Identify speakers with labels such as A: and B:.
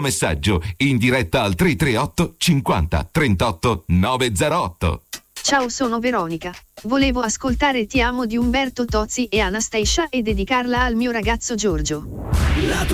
A: messaggio in diretta al 338 50 38 908.
B: Ciao, sono Veronica. Volevo ascoltare Ti amo di Umberto Tozzi e Anastasia e dedicarla al mio ragazzo Giorgio.